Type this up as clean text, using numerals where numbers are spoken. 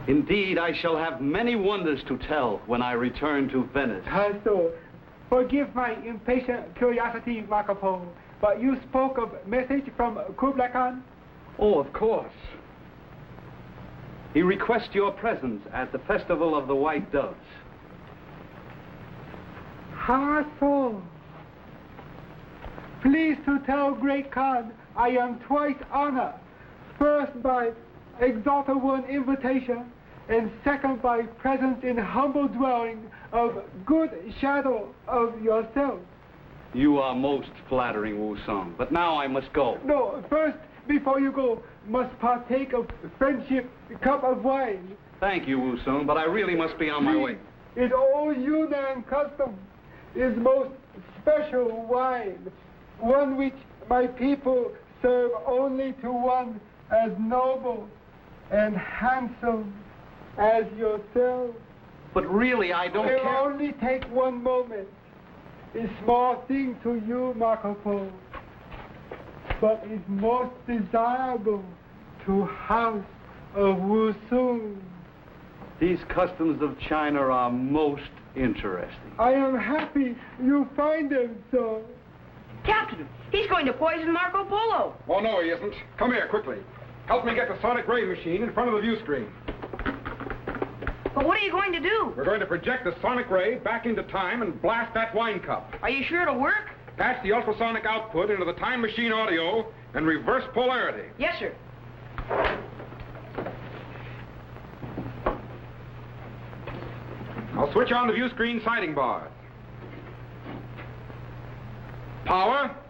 Indeed, I shall have many wonders to tell when I return to Venice. So, forgive my impatient curiosity, Marco Polo, but you spoke of message from Kublai Khan? Oh, of course. He requests your presence at the Festival of the White Doves. So. Please to tell Great Khan I am twice honored. First by Exalted One invitation, and second by presence in humble dwelling of good shadow of yourself. You are most flattering, Wu Song, but now I must go. No, first, before you go, must partake of friendship cup of wine. Thank you, Wu Song, but I really must be on my way. In old Yunnan custom is most special wine, one which my people serve only to one as noble and handsome as yourself. But really, I don't It care. will only take one moment. A small thing to you, Marco Polo, but is most desirable to House of Wusung. These customs of China are most interesting. I am happy you find them so. Captain, he's going to poison Marco Polo. Oh, no, he isn't. Come here, quickly. Help me get the sonic ray machine in front of the view screen. But what are you going to do? We're going to project the sonic ray back into time and blast that wine cup. Are you sure it'll work? Patch the ultrasonic output into the time machine audio and reverse polarity. Yes, sir. I'll switch on the view screen sighting bars. Power.